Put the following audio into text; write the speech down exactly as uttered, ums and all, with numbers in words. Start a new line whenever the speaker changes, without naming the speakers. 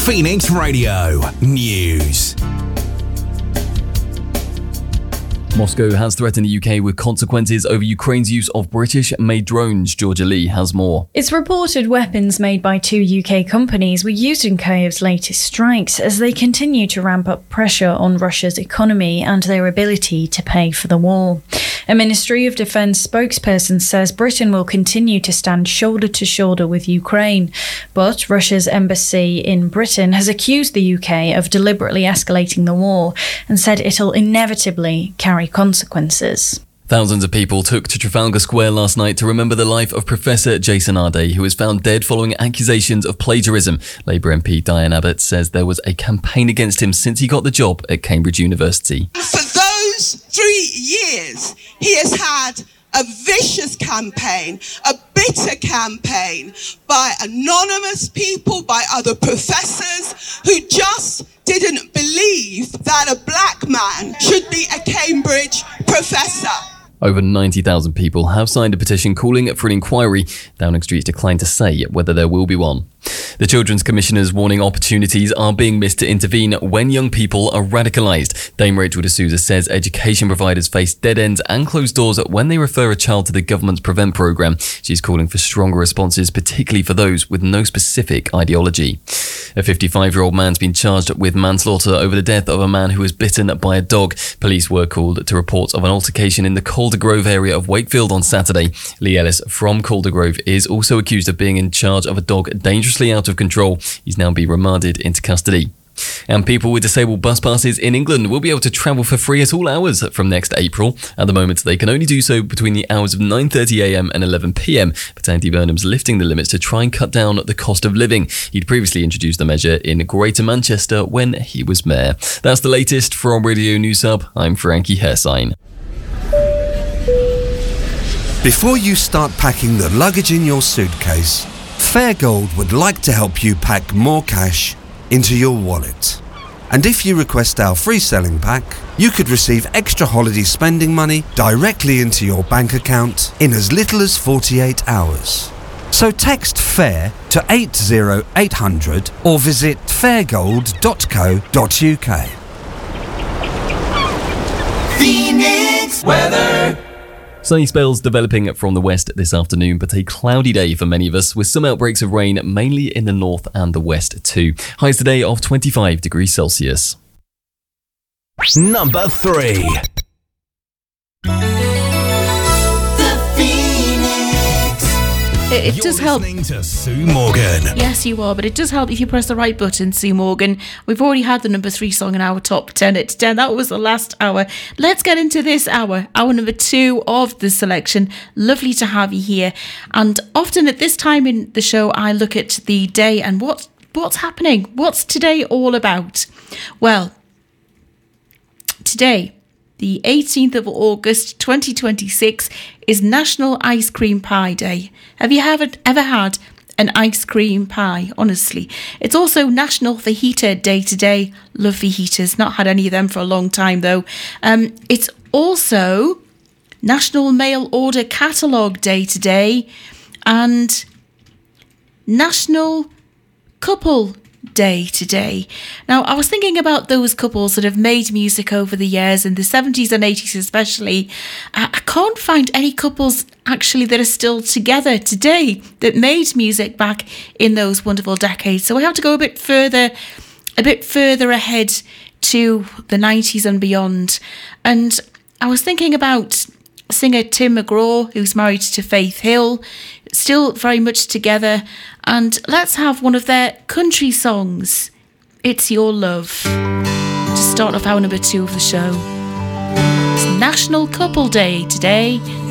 Phoenix Radio News.
Moscow has threatened the U K with consequences over Ukraine's use of British-made drones. Georgia Lee has more.
It's reported weapons made by two U K companies were used in Kyiv's latest strikes as they continue to ramp up pressure on Russia's economy and their ability to pay for the war. A Ministry of Defence spokesperson says Britain will continue to stand shoulder to shoulder with Ukraine, but Russia's embassy in Britain has accused the U K of deliberately escalating the war and said it'll inevitably carry consequences.
Thousands of people took to Trafalgar Square last night to remember the life of Professor Jason Arday, who was found dead following accusations of plagiarism. Labour M P Diane Abbott says there was a campaign against him since he got the job at Cambridge University.
For those three years, he has had a vicious campaign, a bitter campaign by anonymous people, by other professors who just didn't believe that a black man should be a Cambridge professor.
Over ninety thousand people have signed a petition calling for an inquiry. Downing Street declined to say whether there will be one. The Children's Commissioner's warning opportunities are being missed to intervene when young people are radicalised. Dame Rachel D'Souza says education providers face dead ends and closed doors when they refer a child to the government's Prevent programme. She's calling for stronger responses, particularly for those with no specific ideology. A fifty-five-year-old man's been charged with manslaughter over the death of a man who was bitten by a dog. Police were called to reports of an altercation in the Calder Grove area of Wakefield on Saturday. Lee Ellis from Calder Grove is also accused of being in charge of a dog dangerously out of control. He's now been remanded into custody. And people with disabled bus passes in England will be able to travel for free at all hours from next April. At the moment, they can only do so between the hours of nine thirty a m and eleven p m, but Andy Burnham's lifting the limits to try and cut down the cost of living. He'd previously introduced the measure in Greater Manchester when he was mayor. That's the latest from Radio News Hub. I'm Frankie Hersign.
Before you start packing the luggage in your suitcase, Fairgold would like to help you pack more cash into your wallet. And if you request our free selling pack, you could receive extra holiday spending money directly into your bank account in as little as forty-eight hours. So text FAIR to eight zero eight hundred or visit fairgold dot co dot u k.
Phoenix weather.
Sunny spells developing from the west this afternoon, but a cloudy day for many of us, with some outbreaks of rain, mainly in the north and the west too. Highs today of twenty-five degrees Celsius.
Number three.
It, it
You're
does help.
listening to Sue Morgan.
Yes, you are, but it does help if you press the right button, Sue Morgan. We've already had the number three song in our top ten at ten. That was the last hour. Let's get into this hour, hour number two of the selection. Lovely to have you here. And often at this time in the show, I look at the day and what what's happening. What's today all about? Well, today, the eighteenth of August twenty twenty-six, is National Ice Cream Pie Day. Have you ever, ever had an ice cream pie? Honestly. It's also National Fajita Day today. Love fajitas. Not had any of them for a long time though. Um, it's also National Mail Order Catalogue Day today. And National Couple Day today. Now, I was thinking about those couples that have made music over the years, in the seventies and eighties especially. I, I can't find any couples actually that are still together today that made music back in those wonderful decades. So I have to go a bit further, a bit further ahead to the nineties and beyond. And I was thinking about singer Tim McGraw, who's married to Faith Hill, still very much together. And let's have one of their country songs, It's Your Love, to start off hour number two of the show. It's National Couple Day today.